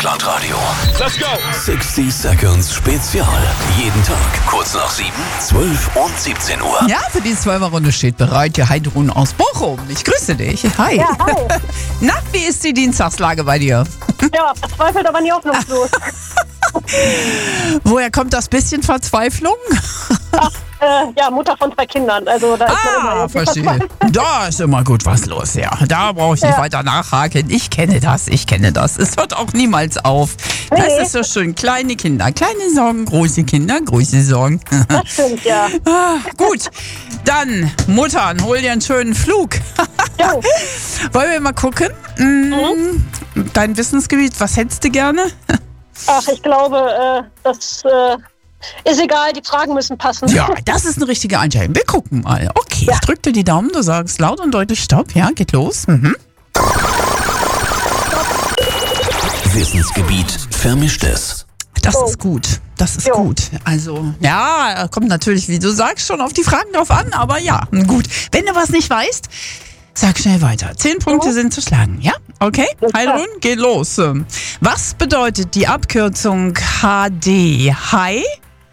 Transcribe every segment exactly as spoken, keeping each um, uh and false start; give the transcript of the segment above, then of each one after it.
Rockland Radio. Let's go! sixty Seconds Spezial. Jeden Tag kurz nach sieben, zwölf und siebzehn Uhr. Ja, für die Zwölfer-Runde steht bereit die Heidrun aus Bochum. Ich grüße dich. Hi. Ja, hi. Na, wie ist die Dienstagslage bei dir? Ja, verzweifelt, aber nie hoffnungslos. Woher kommt das bisschen Verzweiflung? Ach, äh, ja, Mutter von zwei Kindern. Also da ist man Ah, immer verstehe. Da ist immer gut was los, ja. Da brauche ich nicht Ja. weiter nachhaken. Ich kenne das, ich kenne das. Es hört auch niemals auf. Das Nee. ist so schön. Kleine Kinder, kleine Sorgen, große Kinder, große Sorgen. Das stimmt, ja. Ah, gut, dann, Muttern, hol dir einen schönen Flug. Ja. Wollen wir mal gucken? Mm, Dein Wissensgebiet, was hättest du gerne? Ach, ich glaube, äh, das äh, ist egal, die Fragen müssen passen. Ja, das ist eine richtige Einstellung. Wir gucken mal. Okay, Ja. ich drück dir die Daumen, du sagst laut und deutlich Stopp. Ja, geht los. Mhm. Wissensgebiet Vermischtes. Das Oh. ist gut. Das ist Jo. gut. Also, ja, kommt natürlich, wie du sagst, schon auf die Fragen drauf an, aber ja, gut. Wenn du was nicht weißt, sag schnell weiter. Zehn Punkte Mhm. sind zu schlagen, ja? Okay? Alles klar. Heidrun, geht los. Was bedeutet die Abkürzung H D? High?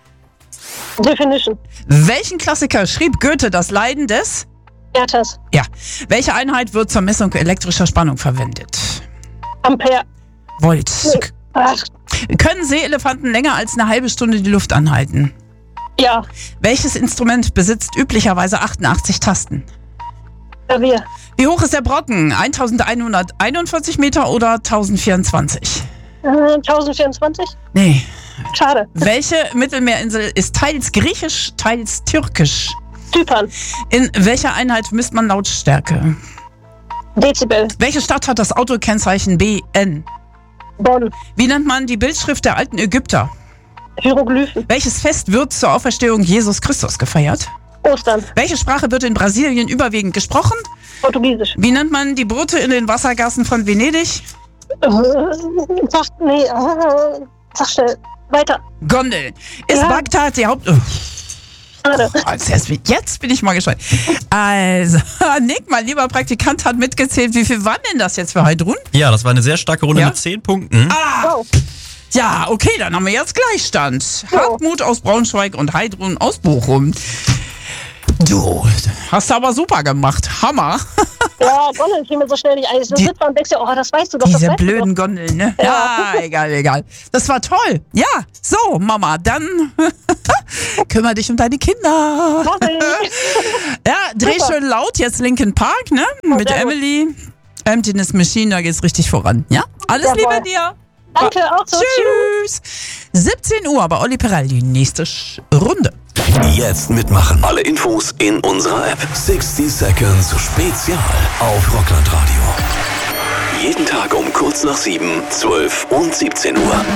Definition. Welchen Klassiker schrieb Goethe das Leiden des? Ertas. Ja. Welche Einheit wird zur Messung elektrischer Spannung verwendet? Ampere. Volt. Nee. Ach, Können Seeelefanten länger als eine halbe Stunde die Luft anhalten? ja. Welches Instrument besitzt üblicherweise achtundachtzig Tasten? Klavier. Wie hoch ist der Brocken? eintausendeinhunderteinundvierzig Meter oder tausendvierundzwanzig? Äh, tausendvierundzwanzig? Nee. Schade. Welche Mittelmeerinsel ist teils griechisch, teils türkisch? Zypern. In welcher Einheit misst man Lautstärke? Dezibel. Welche Stadt hat das Autokennzeichen B N? Bonn. Wie nennt man die Bildschrift der alten Ägypter? Hieroglyphen. Welches Fest wird zur Auferstehung Jesus Christus gefeiert? Ostern. Welche Sprache wird in Brasilien überwiegend gesprochen? Portugiesisch. Wie nennt man die Boote in den Wassergassen von Venedig? Äh, sag, nee, äh, sag schnell. Weiter. Gondel. Ist Ja. Bagdad die Haupt... Oh, Schade. jetzt, bin- jetzt bin ich mal gespannt. Also, Nick, mein lieber Praktikant, hat mitgezählt. Wie viel waren denn das jetzt für Heidrun? Ja, das war eine sehr starke Runde Ja? mit zehn Punkten. Ah, Wow. ja, okay, dann haben wir jetzt Gleichstand. Ja. Hartmut aus Braunschweig und Heidrun aus Bochum. Du, hast du aber super gemacht. Hammer. Ja, Gondeln fiel mir so schnell nicht ein. Ich Die- sitze und denkst dir, oh, das weißt du doch. das Diese weißt du blöden Gondeln, ne? Ja. Ja. egal, egal. Das war toll. Ja, so, Mama, dann kümmere dich um deine Kinder. Doch. Mach ich. Ja, dreh Super. schön laut, jetzt Linkin Park, ne? Mit sehr gut. Emily. Emptiness Machine, da geht's richtig voran. Ja? Alles Jawohl. Liebe dir. Danke, auch so. Tschüss. siebzehn Uhr bei Olli Perelli. Nächste Sch- Runde. Jetzt mitmachen. Alle Infos in unserer App. sixty Seconds Spezial auf Rockland Radio. Jeden Tag um kurz nach sieben, zwölf und siebzehn Uhr.